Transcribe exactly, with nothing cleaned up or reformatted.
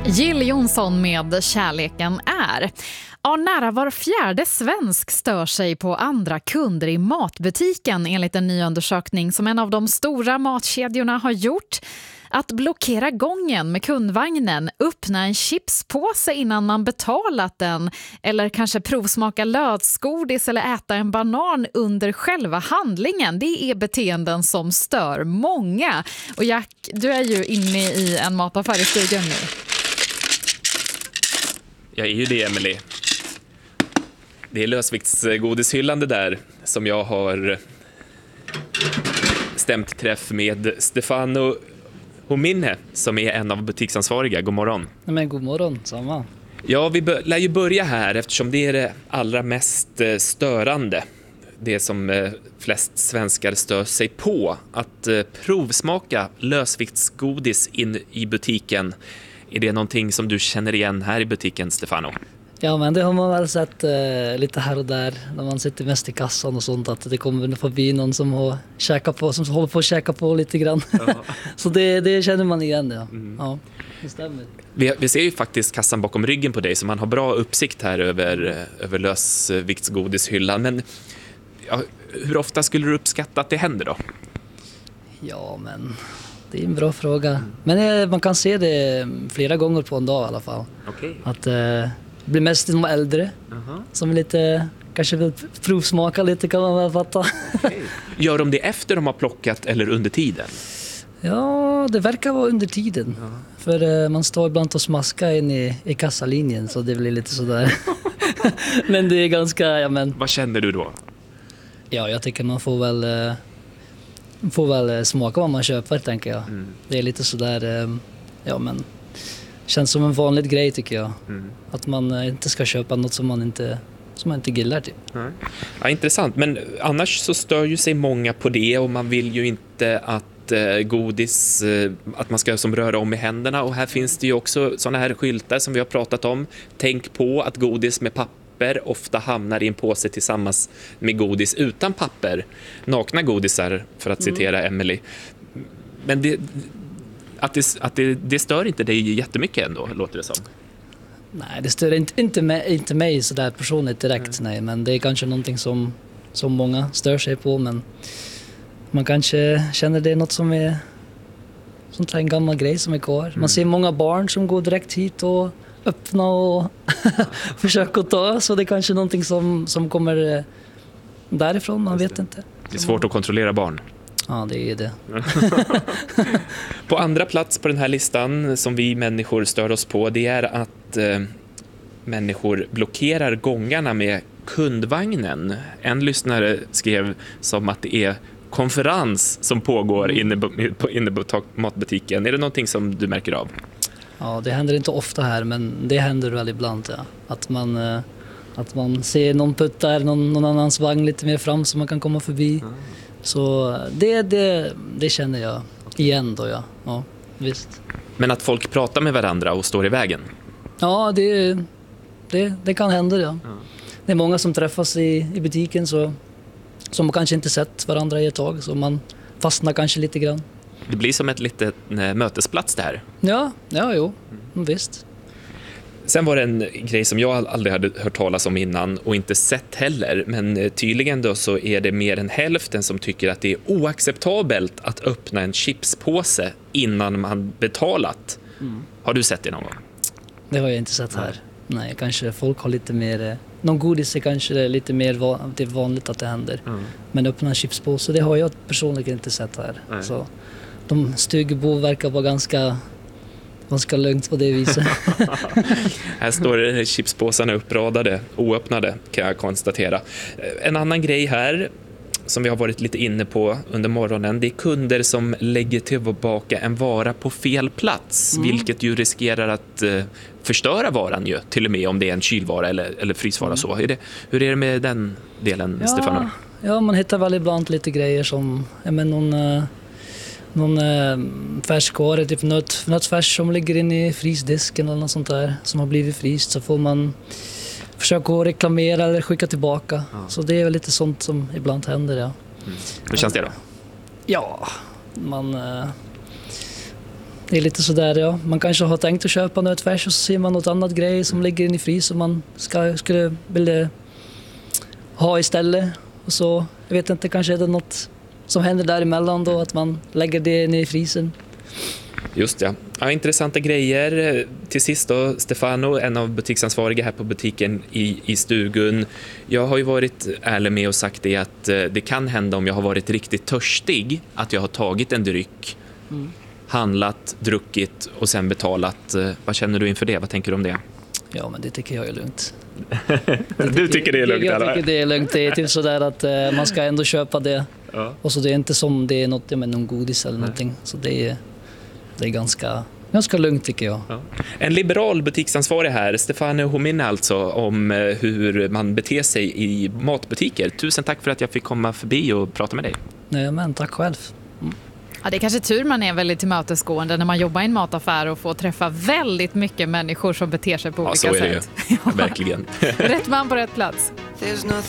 Jill Johnson med Kärleken är. Ja, nära var fjärde svensk stör sig på andra kunder i matbutiken enligt en ny undersökning som en av de stora matkedjorna har gjort. Att blockera gången med kundvagnen, öppna en chipspåse innan man betalat den eller kanske provsmaka lösgodis eller äta en banan under själva handlingen. Det är beteenden som stör många. Och Jack, du är ju inne i en mataffär i stugan nu. Jag är ju det, Emily. Det är lösviktsgodishyllan det där som jag har stämt träff med Stefano Hominhe som är en av butiksansvariga. God morgon. Nej, men god morgon, samma. Ja, vi bör, lär ju börja här eftersom det är det allra mest störande. Det som flest svenskar stör sig på. Att provsmaka lösviktsgodis in i butiken. Är det någonting som du känner igen här i butiken, Stefano? Ja, men det har man väl sett eh, lite här och där när man sitter mest i kassan och sånt, att det kommer förbi någon som har käkat på, som håller på att käka på lite grann. Ja. Så det, det känner man igen, ja. Mm. Ja, det stämmer. Vi, vi ser ju faktiskt kassan bakom ryggen på dig, så man har bra uppsikt här över, över lösviktsgodishyllan. Men ja, hur ofta skulle du uppskatta att det händer då? Ja, men det är en bra fråga. Mm. Men eh, man kan se det flera gånger på en dag i alla fall. Okay. Att eh, det blir mest de äldre uh-huh. som lite, kanske vill provsmaka lite, kan man väl fatta. Okay. Gör de det efter de har plockat eller under tiden? Ja, det verkar vara under tiden. Uh-huh. För eh, man står ibland och smaskar in i, i kassalinjen, så det blir lite sådär. Men det är ganska, ja men... Vad känner du då? Ja, jag tycker man får väl... Eh, får väl smaka vad man köper, tänker jag. Mm. Det är lite sådär, eh, ja men... Känns som en vanlig grej, tycker jag. Mm. Att man inte ska köpa något som man inte, som man inte gillar typ. Mm. Ja, intressant. Men annars så stör ju sig många på det, och man vill ju inte att eh, godis, eh, att man ska som röra om i händerna. Och här finns det ju också sådana här skyltar som vi har pratat om. Tänk på att godis med papper ofta hamnar i en påse tillsammans med godis utan papper. Nakna godisar, för att citera mm. Emily. Men det... Att, det, att det, det stör inte dig jättemycket ändå, låter det som. Nej, det stör inte, inte, mig, inte mig så där personligt direkt, mm. nej. Men det är kanske någonting som, som många stör sig på. Men man kanske känner det är något som är sånt här en gammal grej som är kvar. Mm. Man ser många barn som går direkt hit och öppnar och försöker ta. Så det är kanske någonting som, som kommer därifrån, man vet inte. Det är svårt att kontrollera barn. Ja, det är det. På andra plats på den här listan som vi människor stör oss på, det är att eh, människor blockerar gångarna med kundvagnen. En lyssnare skrev som att det är konferens som pågår inne på, inne på matbutiken. Är det någonting som du märker av? Ja, det händer inte ofta här, men det händer väl ibland. Ja. Att man... Eh, att man ser någon putta någon, någon annans vagn lite mer fram så man kan komma förbi. Mm. Så det, det, det känner jag igen då, ja. Ja, visst. Men att folk pratar med varandra och står i vägen? Ja, det, det, det kan hända, ja. Mm. Det är många som träffas i, i butiken så, som kanske inte sett varandra i ett tag, så man fastnar kanske lite grann. Det blir som ett litet mötesplats det här. Ja, ja, jo, mm. visst. Sen var det en grej som jag aldrig hade hört talas om innan och inte sett heller. Men tydligen då så är det mer än hälften som tycker att det är oacceptabelt att öppna en chipspåse innan man betalat. Mm. Har du sett det någon gång? Det har jag inte sett här. Nej, kanske folk har lite mer... Någon godis är kanske lite mer van, det är vanligt att det händer. Mm. Men öppna en chipspåse, det har jag personligen inte sett här. Nej. Så de Stugebo verkar vara ganska... ganska lugnt på det viset. Här står chipspåsarna uppradade, oöppnade, kan jag konstatera. En annan grej här som vi har varit lite inne på under morgonen, det är kunder som lägger tillbaka en vara på fel plats, mm. vilket ju riskerar att eh, förstöra varan ju, till och med om det är en kylvara eller, eller frysvara. Mm. Så. Är det, hur är det med den delen, ja, Stefano? Ja, man hittar väl ibland lite grejer som ja, men någon... Uh... någon eh, färskvara, typ nöt, nötfärs som ligger in i frysdisken eller något sånt där som har blivit fryst, så får man försöka reklamera eller skicka tillbaka. Ja. Så det är väl lite sånt som ibland händer, ja. Mm. Hur känns det då? Ja, man... Eh, Det är lite sådär, ja. Man kanske har tänkt att köpa något färs och så ser man något annat grej som ligger in i frys som man ska, skulle vilja ha istället. Och så, jag vet inte, kanske är det något som händer däremellan då, att man lägger det ner i frysen. Just ja. Ja, intressanta grejer. Till sist då, Stefano, en av butiksansvariga här på butiken i, i Stugun. Jag har ju varit ärlig med och sagt det att det kan hända om jag har varit riktigt törstig att jag har tagit en dryck, mm. handlat, druckit och sen betalat. Vad känner du inför det? Vad tänker du om det? Ja, men det tycker jag är lugnt. Du tycker det är lugnt? Jag eller? tycker det är lugnt. Det är typ sådär att uh, man ska ändå köpa det. Ja. Och så det är inte som det är något, ja, men någon godis eller Nej. någonting. Så det är, det är ganska, ganska lugnt tycker jag. Ja. En liberal butiksansvarig här, Stefano Homina alltså, om hur man beter sig i matbutiker. Tusen tack för att jag fick komma förbi och prata med dig. Nej, men tack själv. Mm. Ja, det är kanske tur man är väldigt tillmötesgående när man jobbar i en mataffär och får träffa väldigt mycket människor som beter sig på ja, olika så är sätt. Det ju. Verkligen. Rätt man på rätt plats.